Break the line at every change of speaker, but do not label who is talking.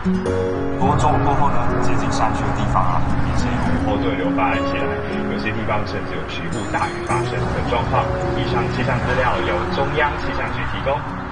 不过中午过后呢，接近山区的地方啊，也是雨后对流发展起来，有些地方甚至有局部大雨发生的状况。以上气象资料由中央气象局提供。